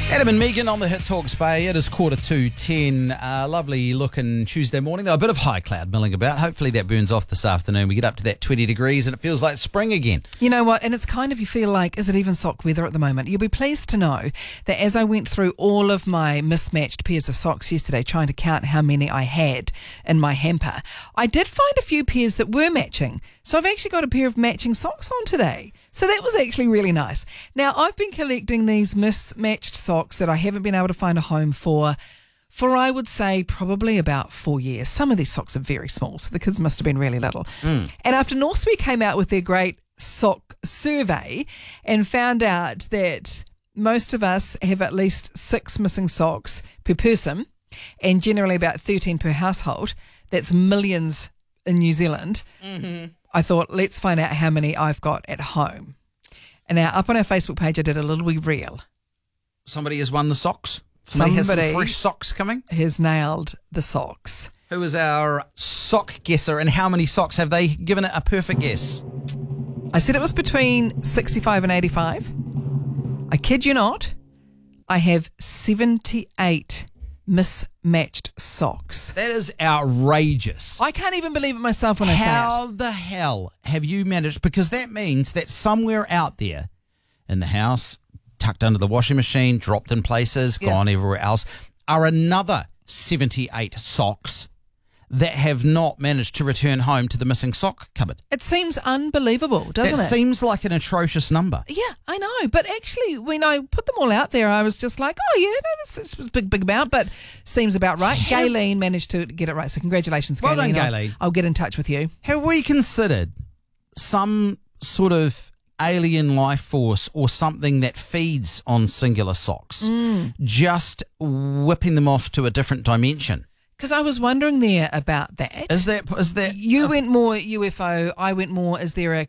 Adam and Megan on the Hits Hawke's Bay. It is 10:15. Lovely looking Tuesday morning. Though a bit of high cloud milling about. Hopefully that burns off this afternoon. We get up to that 20 degrees and it feels like spring again. You know what? And it's kind of, you feel like, is it even sock weather at the moment? You'll be pleased to know that as I went through all of my mismatched pairs of socks yesterday, trying to count how many I had in my hamper, I did find a few pairs that were matching. So I've actually got a pair of matching socks on today. So that was actually really nice. Now, I've been collecting these mismatched socks that I haven't been able to find a home for I would say probably about 4 years. Some of these socks are very small, so the kids must have been really little. And after Northsby came out with their great sock survey and found out that most of us have at least 6 missing socks per person and generally about 13 per household, that's millions in New Zealand. I thought, let's find out how many I've got at home. And now up on our Facebook page, I did a little wee reel. Somebody has won the socks? Somebody has some fresh socks coming? Has nailed the socks. Who is our sock guesser and how many socks have they given it a perfect guess? I said it was between 65 and 85. I kid you not, I have 78 mismatched socks. That is outrageous. I can't even believe it myself when I say it. How the hell have you managed? Because that means that somewhere out there in the house, tucked under the washing machine, dropped in places, gone everywhere else, are another 78 socks that have not managed to return home to the missing sock cupboard. It seems unbelievable, doesn't it? That seems like an atrocious number. Yeah, I know. But actually, when I put them all out there, I was just like, oh, yeah, no, this was a big amount, but seems about right. Gayleen managed to get it right. So congratulations, Well Gayleen. done, Gayleen. I'll get in touch with you. Have we considered some sort of alien life force or something that feeds on singular socks, just whipping them off to a different dimension? Because I was wondering there about that. Is that You went more UFO, I went more, is there a